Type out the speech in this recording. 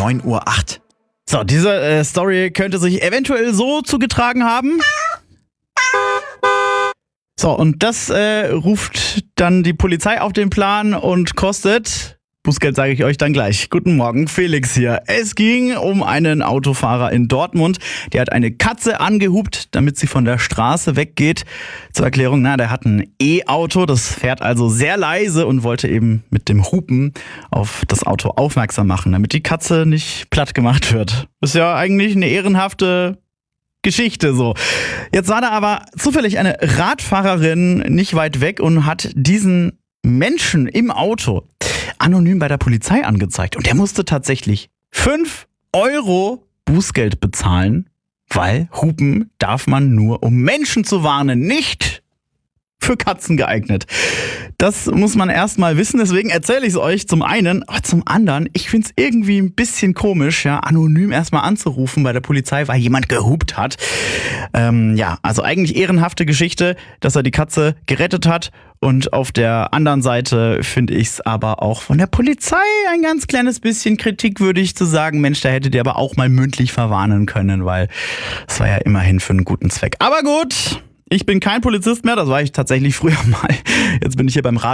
9:08 Uhr. So, diese Story könnte sich eventuell so zugetragen haben. So, und das ruft dann die Polizei auf den Plan und kostet... Bußgeld sage ich euch dann gleich. Guten Morgen, Felix hier. Es ging um einen Autofahrer in Dortmund. Der hat eine Katze angehupt, damit sie von der Straße weggeht. Zur Erklärung, der hat ein E-Auto, das fährt also sehr leise und wollte eben mit dem Hupen auf das Auto aufmerksam machen, damit die Katze nicht platt gemacht wird. Ist ja eigentlich eine ehrenhafte Geschichte so. Jetzt war da aber zufällig eine Radfahrerin nicht weit weg und hat diesen Menschen im Auto anonym bei der Polizei angezeigt. Und der musste tatsächlich 5 Euro Bußgeld bezahlen, weil Hupen darf man nur, um Menschen zu warnen, nicht für Katzen geeignet. Das muss man erstmal wissen, deswegen erzähle ich es euch zum einen, aber zum anderen, ich finde es irgendwie ein bisschen komisch, anonym erstmal anzurufen bei der Polizei, weil jemand gehupt hat. Also eigentlich ehrenhafte Geschichte, dass er die Katze gerettet hat. Und auf der anderen Seite finde ich es aber auch von der Polizei ein ganz kleines bisschen kritikwürdig zu sagen, Mensch, da hättet ihr aber auch mal mündlich verwarnen können, weil es war ja immerhin für einen guten Zweck. Aber gut, ich bin kein Polizist mehr, das war ich tatsächlich früher mal. Jetzt bin ich hier beim Radio.